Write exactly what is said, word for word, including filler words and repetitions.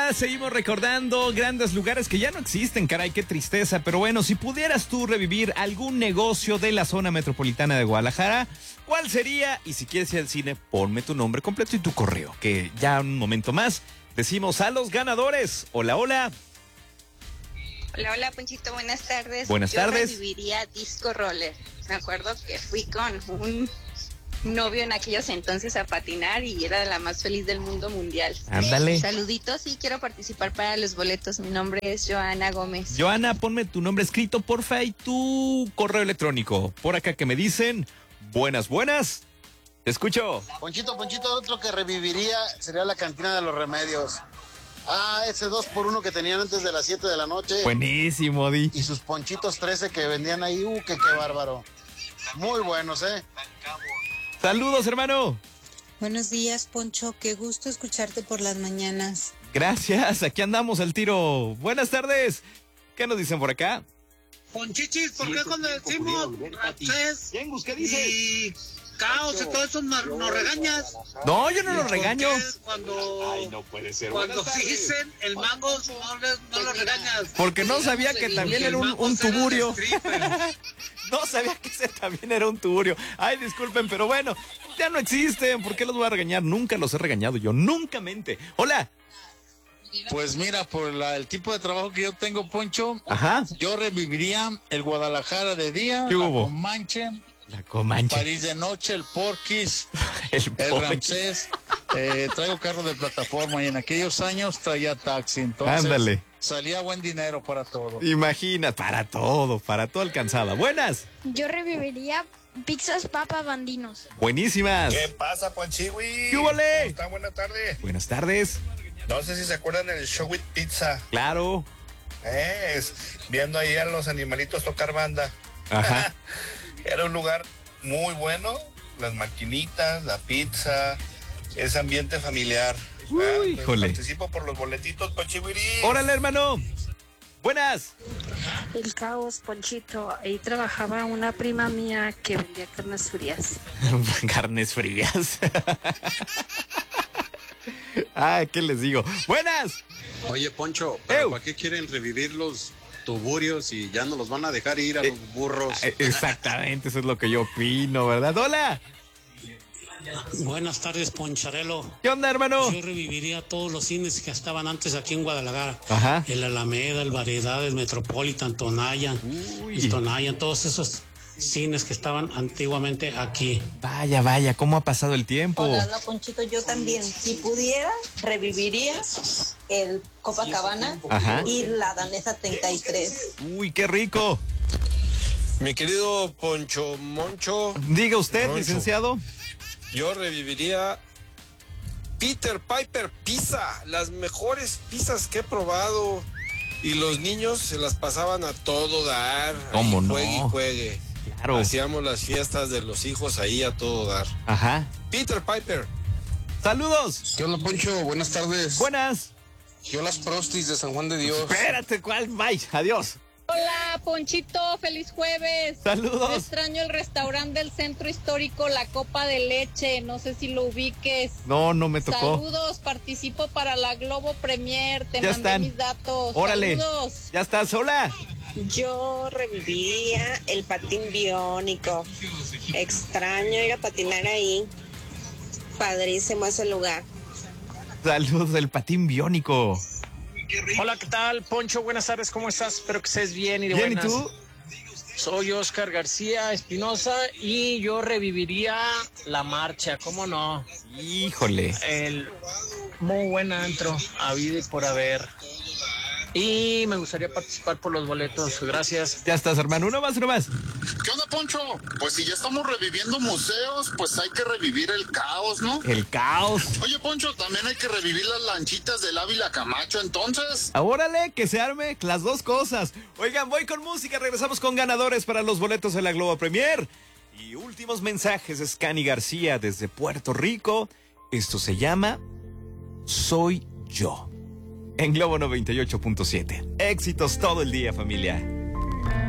Hola, seguimos recordando grandes lugares que ya no existen, caray, qué tristeza. Pero bueno, si pudieras tú revivir algún negocio de la zona metropolitana de Guadalajara, ¿cuál sería? Y si quieres ir al cine, ponme tu nombre completo y tu correo, que ya un momento más decimos a los ganadores. Hola, hola. Hola, hola, Ponchito, buenas tardes. Buenas Yo tardes. Yo reviviría Disco Roller. Me acuerdo que fui con un novio en aquellos entonces a patinar y era la más feliz del mundo mundial. Ándale. Saluditos y quiero participar para los boletos. Mi nombre es Joana Gómez. Joana, ponme tu nombre escrito, porfa, y tu correo electrónico. Por acá que me dicen, buenas, buenas. Te escucho. Ponchito, Ponchito, otro que reviviría sería la cantina de los remedios. Ah, ese dos por uno que tenían antes de las siete de la noche. Buenísimo, Di. Y sus ponchitos trece que vendían ahí, uh, que qué bárbaro. Muy buenos, ¿eh? Saludos, hermano. Buenos días, Poncho. Qué gusto escucharte por las mañanas. Gracias, aquí andamos al tiro. Buenas tardes. ¿Qué nos dicen por acá? Ponchichis, ¿por qué cuando decimos Ramsés ¿qué y Caos y todo eso nos, nos regañas? No, yo no lo regaño. Cuando, Ay, no puede ser. cuando dicen el mango, no, les- no lo regañas. Porque no sabía que también era un, un tuburio. Stripper. No sabía que ese también era un tuburio. Ay, disculpen, pero bueno, ya no existen. ¿Por qué los voy a regañar? Nunca los he regañado yo, nunca mente. Hola. Pues mira, por la- el tipo de trabajo que yo tengo, Poncho, Ajá. yo reviviría el Guadalajara de día, ¿Qué la hubo? Comanche, La Comanche. París de noche, el Porquis, El el pobre. Ramsés. Eh, traigo carro de plataforma y en aquellos años traía taxi, entonces Ándale. salía buen dinero para todo. Imagina, para todo, para todo alcanzada. Buenas. Yo reviviría pizzas papa bandinos. Buenísimas. ¿Qué pasa, Ponchiwi? ¿Qué huele? ¿Cómo están? Buenas tardes. Buenas tardes. No sé si se acuerdan del Show with Pizza. Claro. Eh, es, viendo ahí a los animalitos tocar banda. Ajá. Era un lugar muy bueno. Las maquinitas, la pizza, ese ambiente familiar. Uy, Ah, pues híjole. Participo por los boletitos, Ponchiwiri. Órale, hermano. Buenas. El Caos, Ponchito. Ahí trabajaba una prima mía que vendía carnes frías. Carnes frías. Ay, ¿qué les digo? Buenas. Oye, Poncho, ¿pero Ew. ¿para qué quieren revivir los tuburios y ya no los van a dejar ir a Eh, los burros? Eh, Exactamente, eso es lo que yo opino, ¿verdad? Hola. Buenas tardes, Poncharelo. ¿Qué onda, hermano? Yo reviviría todos los cines que estaban antes aquí en Guadalajara. Ajá. El Alameda, el Variedad, el Metropolitan, Tonayan, el Tonayan, todos esos cines que estaban antiguamente aquí. Vaya, vaya, ¿cómo ha pasado el tiempo? Hola, Ponchito, yo también. Si pudiera, reviviría el Copacabana Ajá. y la Danesa treinta y tres. Uy, qué rico. Mi querido Poncho Moncho. Diga usted, Moncho. licenciado. Yo reviviría Peter Piper Pizza, las mejores pizzas que he probado. Y los niños se las pasaban a todo dar. ¿Cómo ahí no? Juegue y juegue. Claro. Hacíamos las fiestas de los hijos ahí a todo dar. Ajá. Peter Piper. Saludos. ¿Qué onda, Poncho? Buenas tardes. Buenas. Yo las prostis de San Juan de Dios. Espérate, ¿cuál? Bye. Adiós. Hola, Ponchito, feliz jueves. Saludos. Yo extraño el restaurante del centro histórico La Copa de Leche, no sé si lo ubiques. No, no me tocó. Saludos, participo para la Globo Premier, te Ya mandé están. mis datos. Órale. Saludos. Ya estás, hola. Yo reviviría el patín biónico. Extraño ir a patinar ahí. Padrísimo ese lugar. Saludos, el patín biónico. Hola, ¿qué tal, Poncho? Buenas tardes, ¿cómo estás? Espero que estés bien y de Bien, ¿y buenas. tú? Soy Oscar García Espinosa y yo reviviría la marcha, ¿cómo no? Híjole. El muy buen antro, habido y por haber. Y me gustaría participar por los boletos, gracias. Ya estás, hermano, uno más, uno más. ¿Qué onda, Poncho? Pues si ya estamos reviviendo museos, pues hay que revivir el caos, ¿no? El caos. Oye, Poncho, también hay que revivir las lanchitas del Ávila Camacho, entonces. Órale, que se arme las dos cosas. Oigan, voy con música, regresamos con ganadores para los boletos de la Globo Premier. Y últimos mensajes de Scani García desde Puerto Rico. Esto se llama Soy Yo. En Globo noventa y ocho punto siete. Éxitos todo el día, familia.